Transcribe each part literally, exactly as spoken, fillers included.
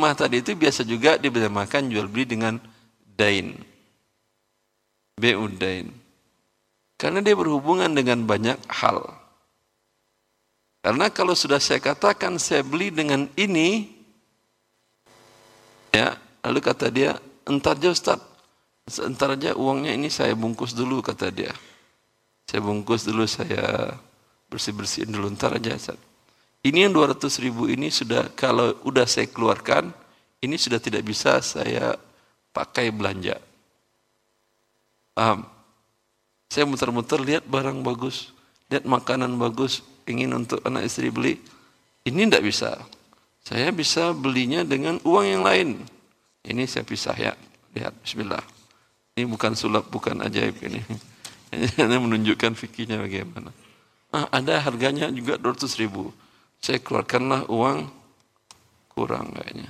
hikmah tadi itu biasa juga dinamakan jual beli dengan dain. Be'udain. Karena dia berhubungan dengan banyak hal. Karena kalau sudah saya katakan saya beli dengan ini, ya, lalu kata dia, entar aja Ustaz, entar aja uangnya ini saya bungkus dulu, kata dia. Saya bungkus dulu, saya bersih-bersihin dulu, entar aja Ustaz. Ini yang dua ratus ribu ini sudah, kalau udah saya keluarkan, ini sudah tidak bisa saya pakai belanja. Paham? Saya muter-muter lihat barang bagus, lihat makanan bagus, ingin untuk anak istri beli. Ini tidak bisa. Saya bisa belinya dengan uang yang lain. Ini saya pisah ya. Lihat, bismillah. Ini bukan sulap, bukan ajaib ini. Ini menunjukkan fikihnya bagaimana. Ah, ada harganya juga dua ratus ribu. Saya keluarkanlah uang kurang kayaknya.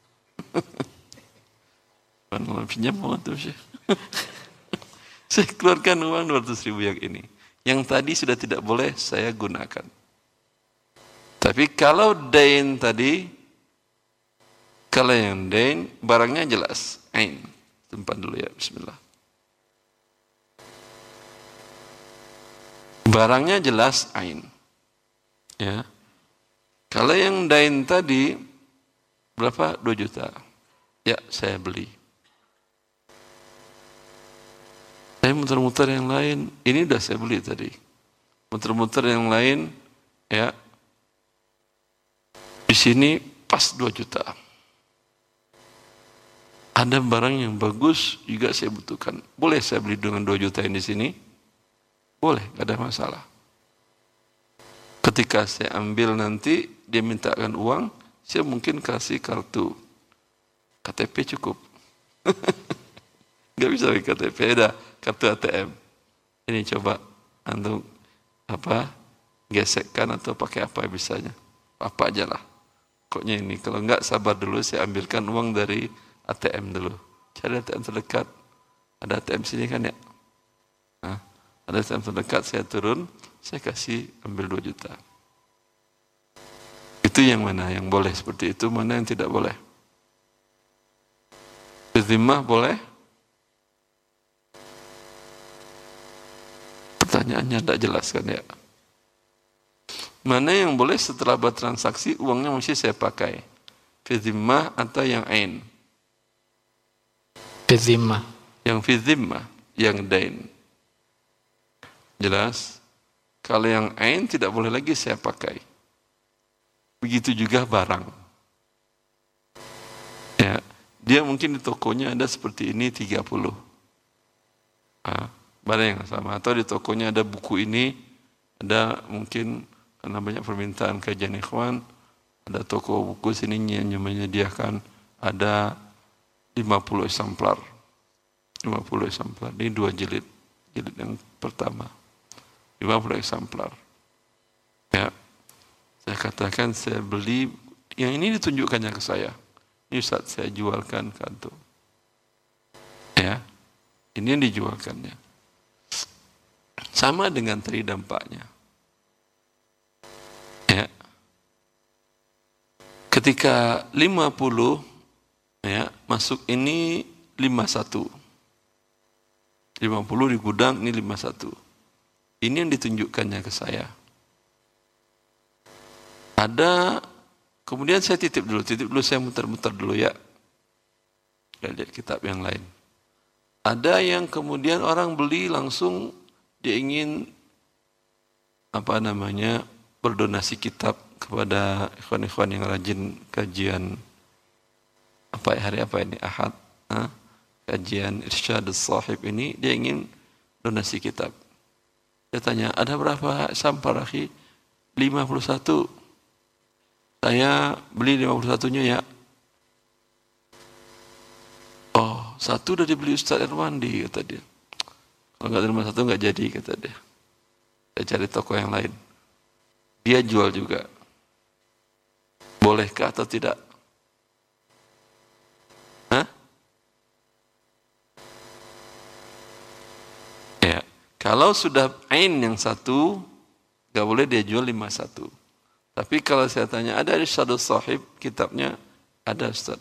Mana pinjam uang tuh sih. Saya keluarkan uang dua ratus ribu yang ini. Yang tadi sudah tidak boleh saya gunakan. Tapi kalau dain tadi, kalau yang dain, barangnya jelas. Ain. Tempat dulu ya, bismillah. Barangnya jelas, ain. Ya. Kalau yang dain tadi, berapa? dua juta. Ya, saya beli. Saya muter-muter yang lain, ini udah saya beli tadi. Muter-muter yang lain, ya. Di sini pas dua juta. Ada barang yang bagus juga saya butuhkan. Boleh saya beli dengan dua juta ini di sini? Boleh, gak ada masalah. Ketika saya ambil nanti, dia mintakan uang, saya mungkin kasih kartu. K T P cukup. Gak bisa pakai K T P, ada kartu A T M. Ini coba antum apa gesekkan atau pakai apa bisanya. Apa aja lah. Pokoknya ini, kalau enggak sabar dulu, saya ambilkan uang dari A T M dulu. Cari A T M terdekat. Ada A T M sini kan ya? Nah, ada A T M terdekat, saya turun, saya kasih ambil dua juta. Itu yang mana yang boleh seperti itu, mana yang tidak boleh? Zimmah boleh? Pertanyaannya tidak jelas kan ya? Mana yang boleh setelah bertransaksi uangnya mesti saya pakai? Fizimmah atau yang ain? Fizimmah. Yang fizimmah, yang dain. Jelas? Kalau yang ain tidak boleh lagi saya pakai. Begitu juga barang. Ya, dia mungkin di tokonya ada seperti ini tiga puluh. Ah, barang yang sama. Atau di tokonya ada buku ini, ada mungkin karena banyak permintaan kajian ikhwan, ada toko buku sini yang menyediakan ada lima puluh eksemplar. lima puluh eksemplar. Ini dua jilid. Jilid yang pertama. lima puluh eksemplar. Ya. Saya katakan saya beli, yang ini ditunjukkannya ke saya. Ini Ustaz saya jualkan ke antum. Ya. Ini yang dijualkannya. Sama dengan tadi dampaknya. Ya. Ketika lima puluh ya, masuk ini lima puluh satu. lima puluh di gudang, ini lima puluh satu. Ini yang ditunjukkannya ke saya. Ada, kemudian saya titip dulu, titip dulu saya muter-muter dulu ya. Saya lihat kitab yang lain. Ada yang kemudian orang beli langsung dia ingin apa namanya berdonasi kitab kepada ikhwan-ikhwan yang rajin kajian apa hari apa ini Ahad, ha? Kajian Irsyadus Shahib ini dia ingin donasi kitab. Dia tanya, ada berapa sampar akhi? lima puluh satu. Saya beli lima puluh satunya ya. Oh, satu udah dibeli Ustaz Irwandi, kata dia. Kalau nggak terima satu nggak jadi, kata dia. Saya cari toko yang lain. Dia jual juga. Bolehkah atau tidak? Hah? Ya, kalau sudah ain yang satu, nggak boleh dia jual lima satu. Tapi kalau saya tanya, ada Irsyadus Shahib kitabnya? Ada Ustaz.